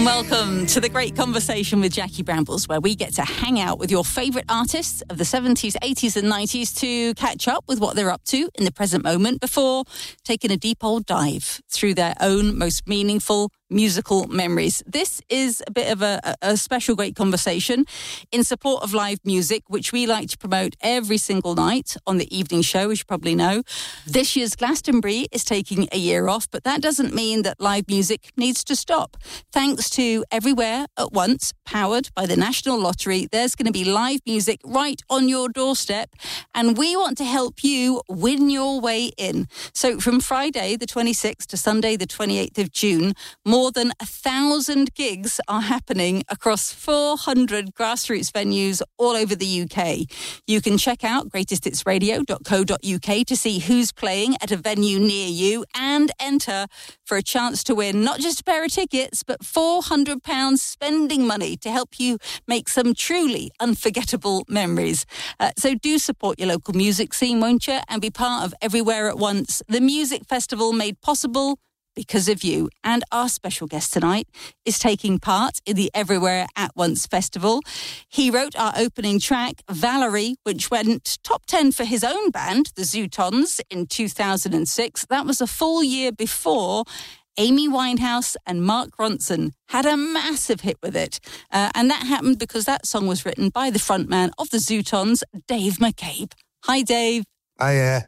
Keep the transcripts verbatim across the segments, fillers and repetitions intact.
Welcome to The Great Conversation with Jackie Brambles, where we get to hang out with your favourite artists of the seventies, eighties and nineties to catch up with what they're up to in the present moment before taking a deep old dive through their own most meaningful musical memories. This is a bit of a, a special Great Conversation in support of live music, which we like to promote every single night on the evening show, as you probably know. This year's Glastonbury is taking a year off, but that doesn't mean that live music needs to stop. Thanks to Everywhere at Once, powered by the National Lottery, there's going to be live music right on your doorstep, and we want to help you win your way in. So from Friday the twenty-sixth to Sunday the twenty-eighth of June, more More than a thousand gigs are happening across four hundred grassroots venues all over the U K. You can check out greatest hits radio dot co dot uk to see who's playing at a venue near you and enter for a chance to win not just a pair of tickets, but four hundred pounds spending money to help you make some truly unforgettable memories. Uh, so do support your local music scene, won't you? And be part of Everywhere at Once, the music festival made possible because of you. And our special guest tonight is taking part in the Everywhere at Once festival. He wrote our opening track, Valerie, which went top ten for his own band, the Zootons, in two thousand six. That was a full year before Amy Winehouse and Mark Ronson had a massive hit with it. Uh, and that happened because that song was written by the frontman of the Zootons, Dave McCabe. Hi, Dave. Hiya.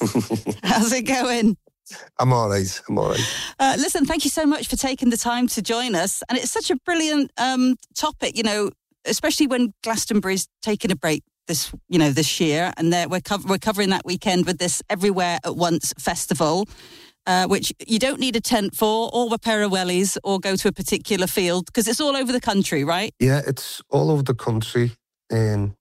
How's it going? I'm all right. I'm all right. Uh, listen, thank you so much for taking the time to join us. And it's such a brilliant um, topic, you know, especially when Glastonbury's taking a break this, you know, this year. And we're, co- we're covering that weekend with this Everywhere at Once festival, uh, which you don't need a tent for or a pair of wellies or go to a particular field because it's all over the country, right? Yeah, it's all over the country. Um,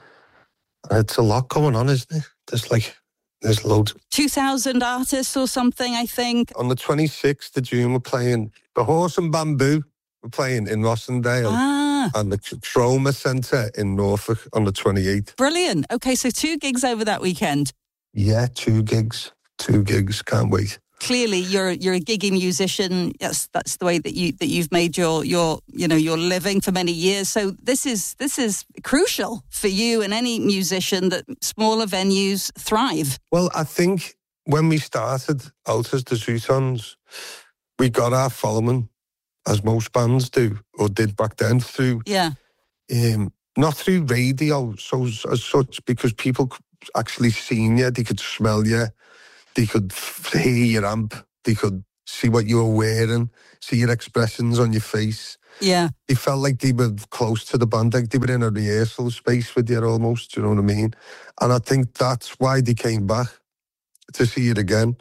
it's a lot going on, isn't it? There's like... There's loads. two thousand artists or something, I think. On the twenty-sixth of June, we're playing the Horse and Bamboo. We're playing in Rossendale. Ah. And the Trauma Centre in Norfolk on the twenty-eighth. Brilliant. Okay, so two gigs over that weekend. Yeah, two gigs. Two gigs. Can't wait. Clearly, you're you're a giggy musician. Yes, that's the way that you that you've made your your you know your living for many years. So this is this is crucial for you and any musician that smaller venues thrive. Well, I think when we started out as the Zootons, we got our following, as most bands do or did back then, through yeah, um, not through radio, so as such, because people actually seen you, they could smell you. They could hear your amp. They could see what you were wearing, see your expressions on your face. Yeah. They felt like they were close to the band, like they were in a rehearsal space with you almost, do you know what I mean? And I think that's why they came back, to see it again.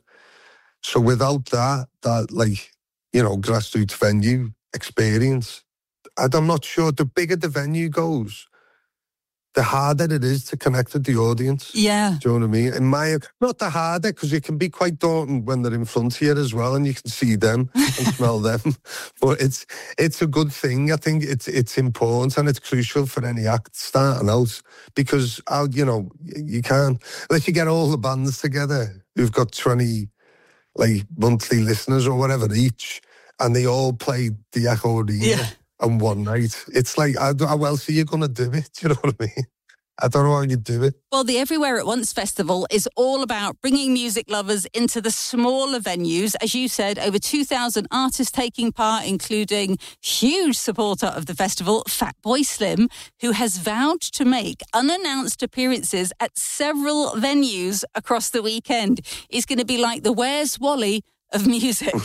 So without that, that like, you know, grassroots venue experience, and I'm not sure, the bigger the venue goes, the harder it is to connect with the audience. Yeah. Do you know what I mean? In my, not the harder, because it can be quite daunting when they're in front of you as well, and you can see them and smell them. But it's it's a good thing. I think it's it's important and it's crucial for any act starting out, because, you know, you can't, unless you get all the bands together who've got twenty, like, monthly listeners or whatever each, and they all play the Echo Arena. Yeah. And one night, it's like, how else are you going to do it? Do you know what I mean? I don't know how you do it. Well, the Everywhere at Once festival is all about bringing music lovers into the smaller venues. As you said, over two thousand artists taking part, including huge supporter of the festival, Fatboy Slim, who has vowed to make unannounced appearances at several venues across the weekend. He's going to be like the Where's Wally of music.